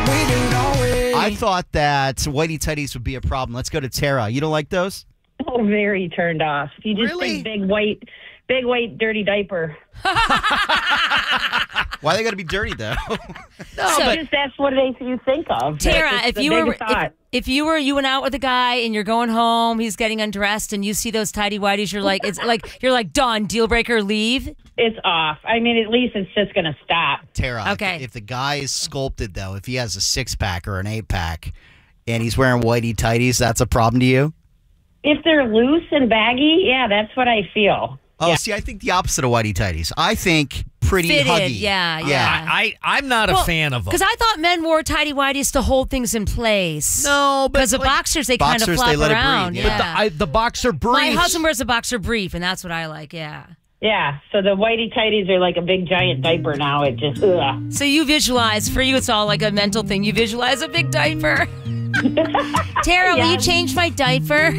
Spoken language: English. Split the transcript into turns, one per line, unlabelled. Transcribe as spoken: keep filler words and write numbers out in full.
we do, don't we?
I thought that whitey tighties would be a problem. Let's go to Tara. You don't like those?
Oh, very turned off. You just
Really?
think big white, big white dirty diaper.
Why they got to be dirty though?
No,
So-
but just that's what they, you think of.
Tara,
It's
if
the
you were
big
if,
thought.
if you were you went out with a guy and you're going home, he's getting undressed, and you see those tidy whities, you're like, it's like you're like done, deal breaker, leave.
It's off. I mean, at least it's just going to stop.
Tara,
Okay.
if, if the guy is sculpted though, if he has a six pack or an eight pack, and he's wearing whitey tighties, that's a problem to you?
If they're loose and baggy, yeah, that's what I feel.
Oh,
Yeah.
see, I think the opposite of whitey tighties. I think pretty
Fitted,
huggy.
yeah, yeah.
I, I, I'm not a fan of them.
Because I thought men wore tidy whities to hold things in place.
No, but
Because the
like,
boxers, they kind of
Boxers,
flop
they let it breathe,
around.
yeah.
yeah.
the, I, the boxer briefs.
My husband wears a boxer brief, and that's what I like, yeah.
Yeah, so the whitey tighties are like a big giant diaper now. It just, ugh.
So you visualize, for you, it's all like a mental thing. You visualize a big diaper. Tara, will you
Yes.
change my diaper?